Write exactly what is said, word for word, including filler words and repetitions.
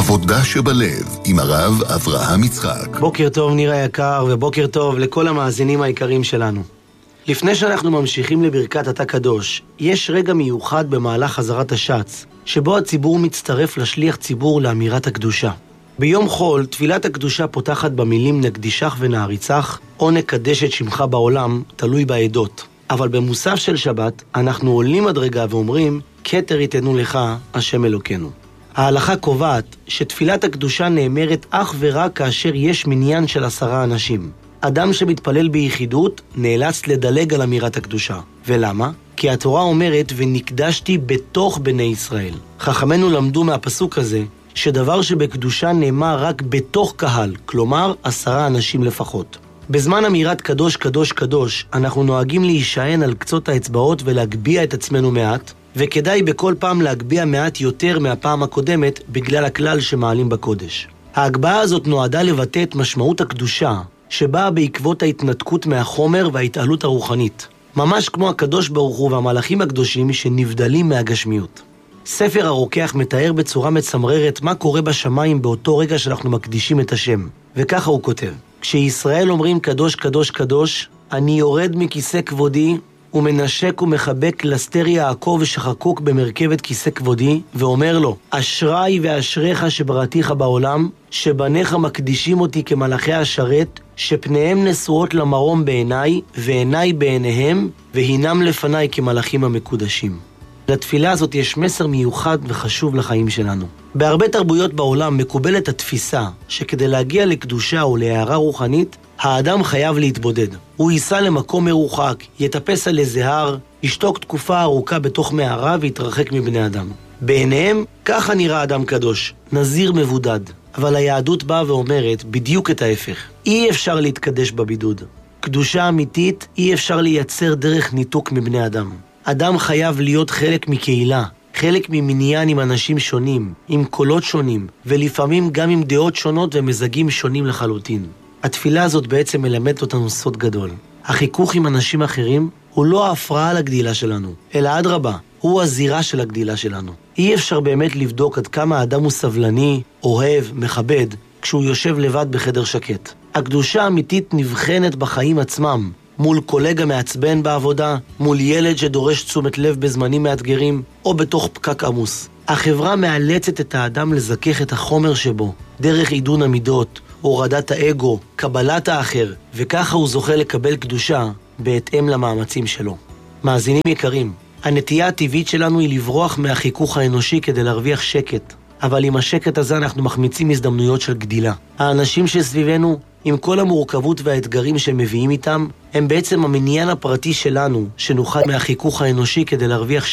עבודה שבלב עם הרב אברהם יצחק. בוקר טוב ניר היקר, ובוקר טוב לכל המאזינים היקרים שלנו. לפני שאנחנו ממשיכים לברכת אתה קדוש, יש רגע מיוחד במהלך חזרת השץ, שבו הציבור מצטרף לשליח ציבור לאמירת הקדושה. ביום חול, תפילת הקדושה פותחת במילים נקדישך ונעריצך, או נקדש את שמך בעולם, תלוי בעדות. אבל במוסף של שבת, אנחנו עולים מדרגה ואומרים, כתר יתנו לך, השם אלוקינו. ההלכה קובעת שתפילת הקדושה נאמרת אך ורק כאשר יש מניין של עשרה אנשים. אדם שמתפלל ביחידות נאלץ לדלג על אמירת הקדושה. ולמה? כי התורה אומרת ונקדשתי בתוך בני ישראל. חכמינו למדו מהפסוק הזה שדבר שבקדושה נאמר רק בתוך קהל, כלומר עשרה אנשים לפחות. בזמן אמירת קדוש קדוש קדוש אנחנו נוהגים להישען על קצות האצבעות ולהגביע את עצמנו מעט, וכדאי בכל פעם להגביע מעט יותר מהפעם הקודמת בגלל הכלל שמעלים בקודש. ההגבהה הזאת נועדה לבטא את משמעות הקדושה שבאה בעקבות ההתנתקות מהחומר וההתעלות הרוחנית, ממש כמו הקדוש ברוך הוא והמלאכים הקדושים שנבדלים מהגשמיות. ספר הרוקח מתאר בצורה מצמררת מה קורה בשמיים באותו רגע שאנחנו מקדישים את השם, וככה הוא כותב: כשישראל אומרים קדוש קדוש קדוש, אני יורד מכיסא כבודי ומנשק ומחבק קלסתר יעקב שחקוק במרכבת כיסא כבודי, ואומר לו, אשרי ואשריך שבראתיך בעולם, שבניך מקדישים אותי כמלאכי השרת, שפניהם נשואות למרום בעיניי, ועיניי בעיניהם, והינם לפניי כמלאכים המקודשים. לתפילה הזאת יש מסר מיוחד וחשוב לחיים שלנו. בהרבה תרבויות בעולם מקובלת התפיסה שכדי להגיע לקדושה או להערה רוחנית, האדם חייב להתבודד. הוא ייסע למקום מרוחק, יטפס על איזה הר, ישתוק תקופה ארוכה בתוך מערה ויתרחק מבני אדם. בעיניהם, ככה נראה אדם קדוש, נזיר מבודד. אבל היהדות באה ואומרת בדיוק את ההפך. אי אפשר להתקדש בבידוד. קדושה אמיתית אי אפשר לייצר דרך ניתוק מבני אדם. אדם חייב להיות חלק מקהילה, חלק ממניין עם אנשים שונים, עם קולות שונים, ולפעמים גם עם דעות שונות ומזגים שונים לחלוטין. התפילה הזאת בעצם מלמדת אותנו סוד גדול. החיכוך עם אנשים אחרים הוא לא ההפרעה לגדילה שלנו, אלא אדרבה, הוא הזירה של הגדילה שלנו. אי אפשר באמת לבדוק עד כמה האדם הוא סבלני, אוהב, מכבד, כשהוא יושב לבד בחדר שקט. הקדושה האמיתית נבחנת בחיים עצמם, מול קולגה מעצבן בעבודה, מול ילד שדורש תשומת לב בזמנים מאתגרים, או בתוך פקק עמוס. החברה מאלצת את האדם לזכך את החומר שבו, דרך עידון המידות, הורדת האגו, קבלת האחר, וככה הוא זוכה לקבל קדושה בהתאם למאמצים שלו. מאזינים יקרים, הנטייה הטבעית שלנו היא לברוח מהחיכוך האנושי כדי להרוויח שקט, אבל עם השקט הזה אנחנו מחמיצים הזדמנויות של גדילה. האנשים שסביבנו, עם כל המורכבות והאתגרים שהם מביאים איתם, הם בעצם המניין הפרטי שלנו שנוכל מהחיכוך האנושי כדי להרוויח